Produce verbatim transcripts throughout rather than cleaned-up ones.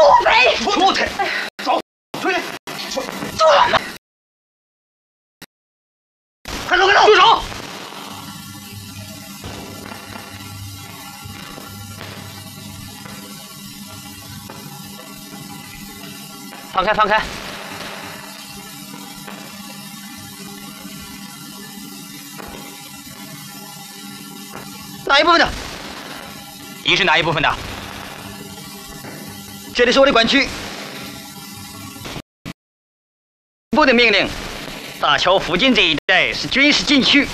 匪！ 出去！走，出去！ 走！ 快走，快走！住手！放开，放开！哪一部分的？你是哪一部分的？这里是我的管区。部的命令，大桥附近这一带是军事禁区，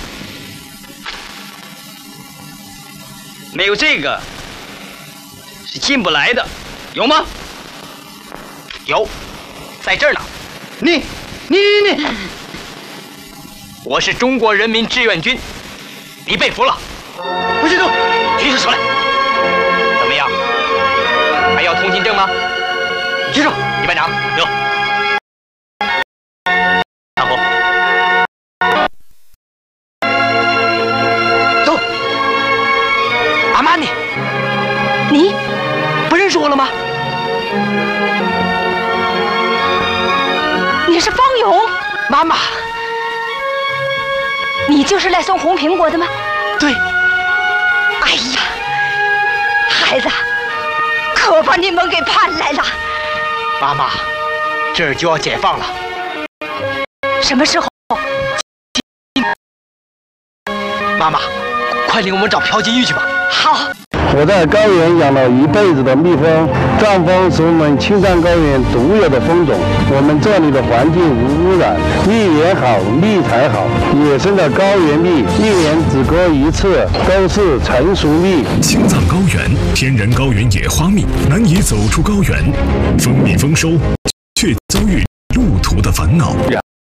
没有这个是进不来的，有吗？有，在这儿呢。你，你，你，你，我是中国人民志愿军，你被俘了。不许动！举起手来！怎么样？还要通行证吗？举手！李班长，走。看后。走。阿玛尼，你不认识我了吗？ 你是方勇， 妈妈。 你就是来送红苹果的吗？ 对。 哎呀，孩子，可把你们给盼来了。 妈妈，这儿就要解放了。 什么时候？ 妈妈，快领我们找朴金玉去吧。 好。 我在高原养了一辈子的蜜蜂，藏蜂是我们青藏高原独有的蜂种。我们这里的环境无污染，蜜源好，蜜才好。野生的高原蜜一年只割一次，都是成熟蜜。 青藏高原天然高原野花蜜难以走出高原，蜂蜜丰收却遭遇路途的烦恼。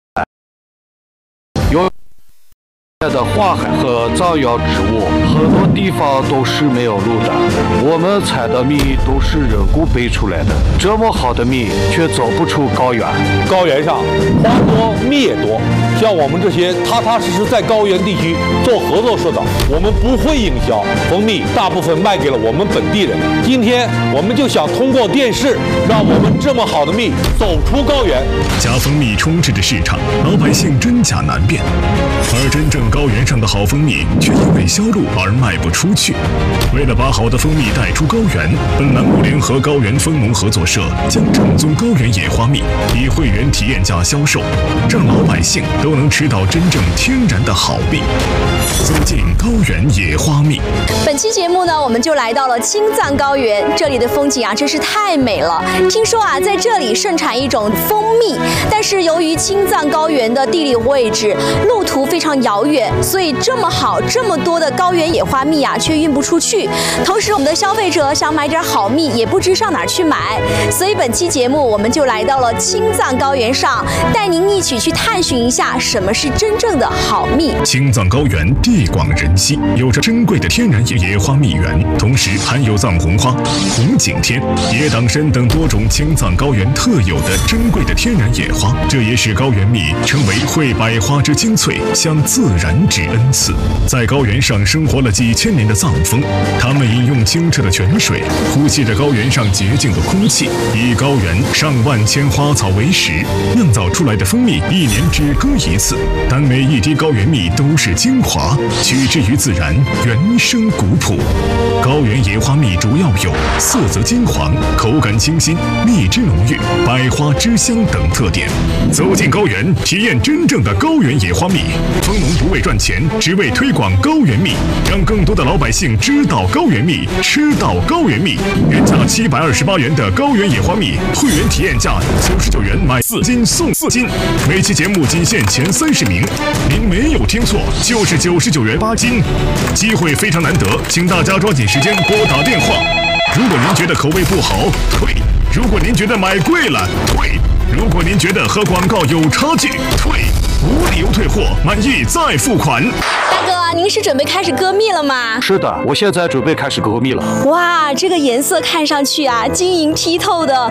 有的花海和造药植物，很多地方都是没有路的。我们采的蜜都是人工背出来的，这么好的蜜却走不出高原。 高原上花多蜜也多，像我们这些踏踏实实在高原地区做合作社的，我们不会营销蜂蜜，大部分卖给了我们本地人。今天我们就想通过电视，让我们这么好的蜜走出高原。 假蜂蜜充斥着市场，老百姓真假难辨，而真正高原上的好蜂蜜却因为销路而卖不出去。为了把好的蜂蜜带出高原，本栏目联合高原蜂农合作社将正宗高原野花蜜以会员体验价销售，让老百姓都能吃到真正天然的好蜜。走进高原野花蜜。 本期节目呢，我们就来到了青藏高原，这里的风景啊真是太美了。听说啊，在这里盛产一种蜂蜜，但是由于青藏高原的地理位置、路途非常遥远，所以这么好、这么多的高原野花蜜啊，却运不出去。同时，我们的消费者想买点好蜜，也不知上哪儿去买。所以本期节目，我们就来到了青藏高原上，带您一起去探寻一下什么是真正的好蜜。 青藏高原地广人稀，有着珍贵的天然野野花蜜源，同时含有藏红花、红景天、野党参等多种青藏高原特有的珍贵的天然野花，这也使高原蜜成为会百花之精粹，向自然之恩赐。在高原上生活了几千年的藏蜂，他们饮用清澈的泉水，呼吸着高原上洁净的空气，以高原上万千花草为食，酿造出来的蜂蜜一年只割一次，但每一滴高原蜜都是精华，取之于自然，原生古朴。高原野花蜜主要有色泽金黄、口感清新、蜜汁浓郁、百花之香等特点。走进高原，体验真正的高原野花蜜。蜂农不为赚钱，只为推广高原蜜，让更多的老百姓知道高原蜜，吃到高原蜜。原价七百二十八元的高原野花蜜，会员体验价九十九元买四斤送四斤。每期节目仅限前三十名，您没有听错，就是九十九元八斤。机会非常难得，请大家抓紧时间拨打电话。如果您觉得口味不好，退；如果您觉得买贵了，退；如果您觉得和广告有差距，退。无理由退货，满意再付款。 大哥，您是准备开始割蜜了吗？ 是的，我现在准备开始割蜜了。 哇，这个颜色看上去啊，晶莹剔透的。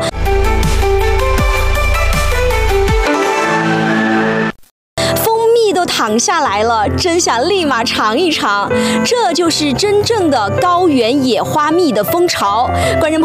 都躺下来了，真想立马尝一尝。这就是真正的高原野花蜜的风潮。观众朋友